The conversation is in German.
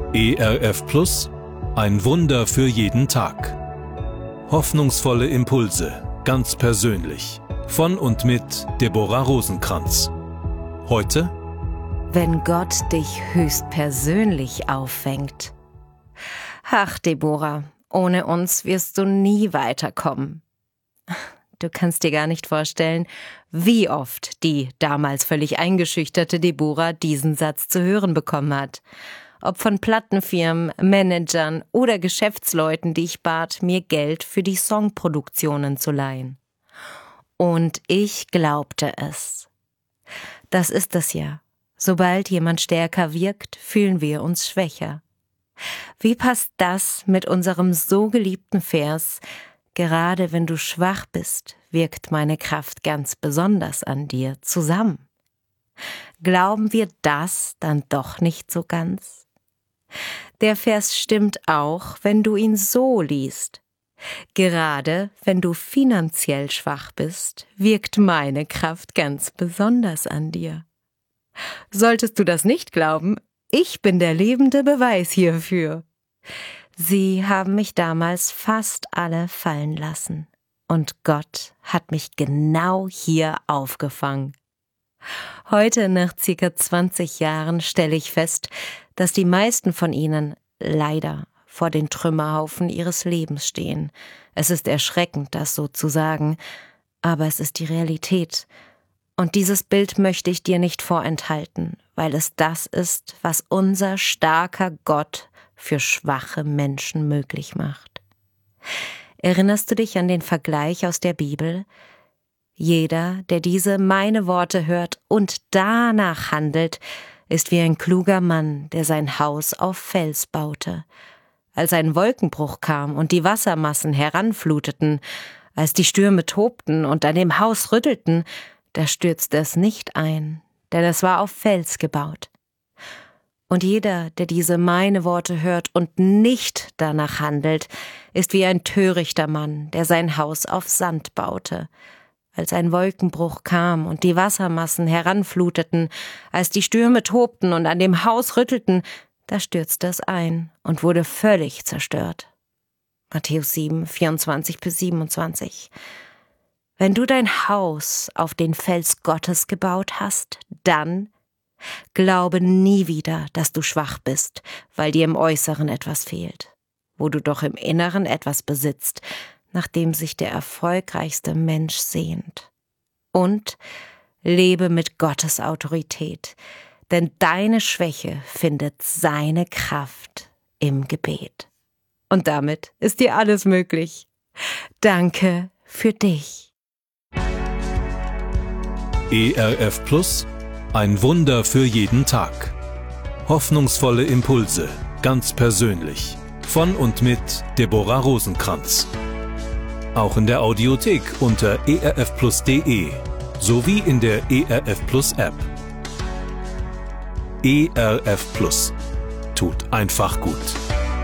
ERF Plus, ein Wunder für jeden Tag. Hoffnungsvolle Impulse, ganz persönlich. Von und mit Deborah Rosenkranz. Heute: Wenn Gott dich höchstpersönlich auffängt. Ach, Deborah, ohne uns wirst du nie weiterkommen. Du kannst dir gar nicht vorstellen, wie oft die damals völlig eingeschüchterte Deborah diesen Satz zu hören bekommen hat. Ob von Plattenfirmen, Managern oder Geschäftsleuten, die ich bat, mir Geld für die Songproduktionen zu leihen. Und ich glaubte es. Das ist es ja. Sobald jemand stärker wirkt, fühlen wir uns schwächer. Wie passt das mit unserem so geliebten Vers: Gerade wenn du schwach bist, wirkt meine Kraft ganz besonders an dir, zusammen? Glauben wir das dann doch nicht so ganz? Der Vers stimmt auch, wenn du ihn so liest. Gerade wenn du finanziell schwach bist, wirkt meine Kraft ganz besonders an dir. Solltest du das nicht glauben, ich bin der lebende Beweis hierfür. Sie haben mich damals fast alle fallen lassen. Und Gott hat mich genau hier aufgefangen. Heute, nach ca. 20 Jahren, stelle ich fest, dass die meisten von ihnen leider vor den Trümmerhaufen ihres Lebens stehen. Es ist erschreckend, das so zu sagen, aber es ist die Realität. Und dieses Bild möchte ich dir nicht vorenthalten, weil es das ist, was unser starker Gott für schwache Menschen möglich macht. Erinnerst du dich an den Vergleich aus der Bibel? Jeder, der diese meine Worte hört und danach handelt, ist wie ein kluger Mann, der sein Haus auf Fels baute. Als ein Wolkenbruch kam und die Wassermassen heranfluteten, als die Stürme tobten und an dem Haus rüttelten, da stürzte es nicht ein, denn es war auf Fels gebaut. Und jeder, der diese meine Worte hört und nicht danach handelt, ist wie ein törichter Mann, der sein Haus auf Sand baute. Als ein Wolkenbruch kam und die Wassermassen heranfluteten, als die Stürme tobten und an dem Haus rüttelten, da stürzte es ein und wurde völlig zerstört. Matthäus 7, 24-27. Wenn du dein Haus auf den Fels Gottes gebaut hast, dann glaube nie wieder, dass du schwach bist, weil dir im Äußeren etwas fehlt, wo du doch im Inneren etwas besitzt, nach dem sich der erfolgreichste Mensch sehnt. Und lebe mit Gottes Autorität, denn deine Schwäche findet seine Kraft im Gebet. Und damit ist dir alles möglich. Danke für dich. ERF Plus, ein Wunder für jeden Tag. Hoffnungsvolle Impulse, ganz persönlich. Von und mit Deborah Rosenkranz. Auch in der Audiothek unter erfplus.de sowie in der ERF Plus App. ERF Plus tut einfach gut.